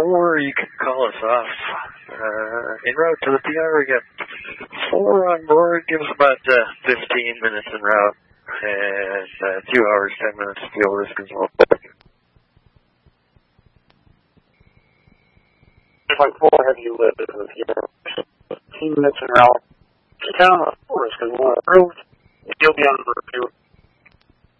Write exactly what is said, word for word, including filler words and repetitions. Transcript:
or you can call us off. Uh, en route to the P R, we got four on board, gives about uh, fifteen minutes en route, and uh, two hours, ten minutes fuel risk as well. Like four heavy lift in the P R, fifteen minutes en route. Down on the forest because we're approved. You'll be on the review.